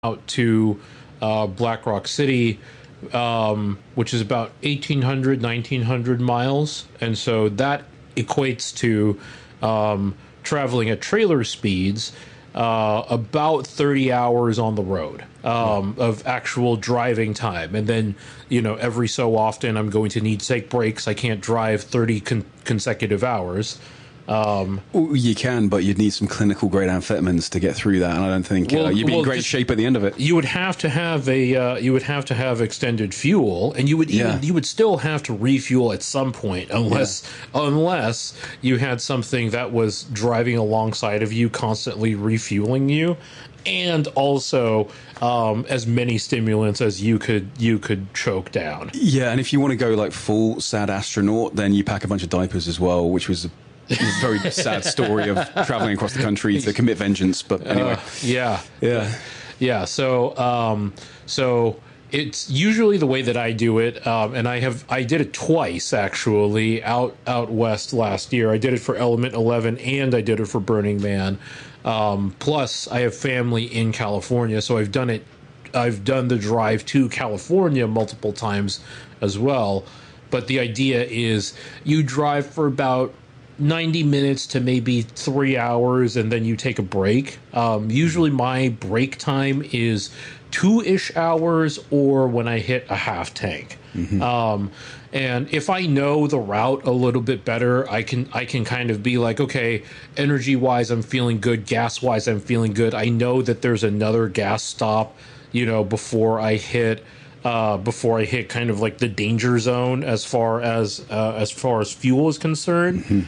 out to Black Rock City, which is about 1,800, 1,900 miles. And so that equates to traveling at trailer speeds, about 30 hours on the road of actual driving time. And then, every so often I'm going to need to take breaks. I can't drive 30 consecutive hours. You can, but you'd need some clinical grade amphetamines to get through that, and I don't think you'd be in great shape at the end of it. You would have to have extended fuel, and you would still have to refuel at some point, unless you had something that was driving alongside of you, constantly refueling you, and also as many stimulants as you could choke down. Yeah, and if you want to go like full sad astronaut, then you pack a bunch of diapers as well, which was a very sad story of traveling across the country to commit vengeance. But anyway, yeah. So it's usually the way that I do it, and I did it twice actually out west last year. I did it for Element 11 and I did it for Burning Man. Plus, I have family in California, so I've done the drive to California multiple times as well. But the idea is you drive for about 90 minutes to maybe 3 hours, and then you take a break. Usually my break time is 2-ish hours, or when I hit a half tank. Mm-hmm. And if I know the route a little bit better, I can kind of be like, okay, energy wise, I'm feeling good. Gas wise, I'm feeling good. I know that there's another gas stop, before I hit kind of like the danger zone as far as fuel is concerned. Mm-hmm.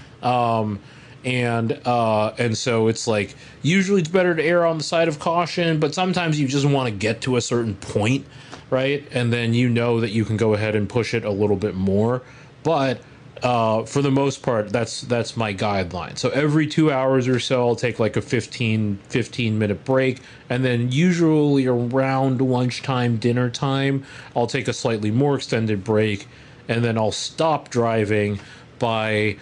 And so it's like, usually it's better to err on the side of caution, but sometimes you just want to get to a certain point, right? And then that you can go ahead and push it a little bit more. But for the most part, that's my guideline. So every 2 hours or so, I'll take like a 15 minute break. And then usually around lunchtime, dinner time, I'll take a slightly more extended break. And then I'll stop driving by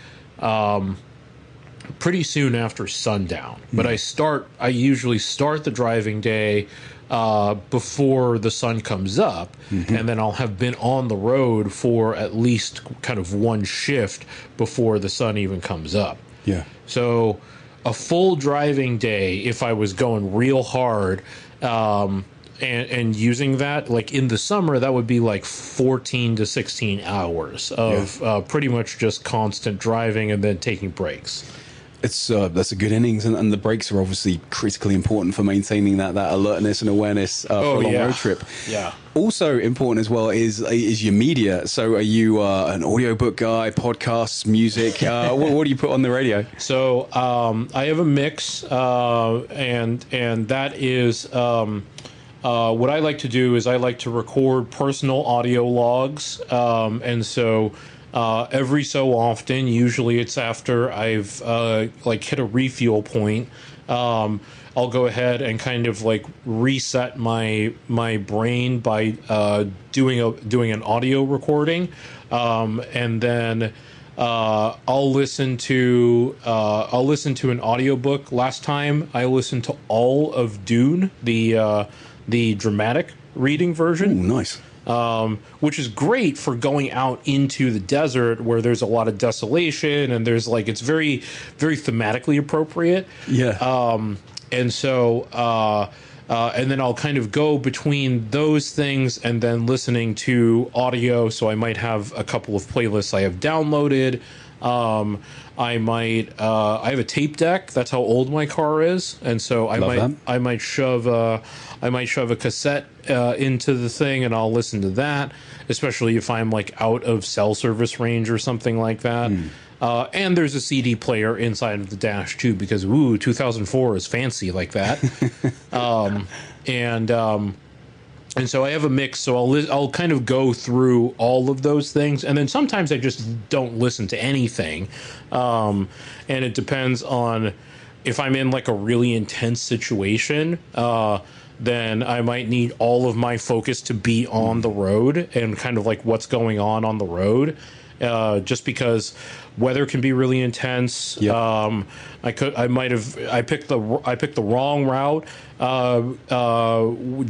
pretty soon after sundown. But I usually start the driving day before the sun comes up, and then I'll have been on the road for at least kind of one shift before the sun even comes up. Yeah. So a full driving day, if I was going real hard, and using that, like in the summer, that would be like 14 to 16 hours of pretty much just constant driving and then taking breaks. That's a good innings, and the breaks are obviously critically important for maintaining that alertness and awareness for a long road trip. Yeah. Also important as well is your media. So are you an audiobook guy, podcasts, music? What do you put on the radio? So I have a mix, and that is what I like to do is I like to record personal audio logs, and so. Every so often, usually it's after I've hit a refuel point, I'll go ahead and kind of like reset my brain by doing an audio recording, and then I'll listen to an audiobook. Last time I listened to all of Dune, the dramatic reading version. Ooh, nice. Which is great for going out into the desert where there's a lot of desolation and there's like, it's very, very thematically appropriate. Yeah. And so, and then I'll kind of go between those things and then listening to audio. So I might have a couple of playlists I have downloaded. I have a tape deck. That's how old my car is. And so I might shove a cassette into the thing and I'll listen to that, especially if I'm like out of cell service range or something like that. And there's a CD player inside of the dash too, because 2004 is fancy like that. And so I have a mix, so I'll kind of go through all of those things, and then sometimes I just don't listen to anything, and it depends on if I'm in like a really intense situation. Then I might need all of my focus to be on the road and kind of like what's going on the road. just because weather can be really intense. Yep. I picked the wrong route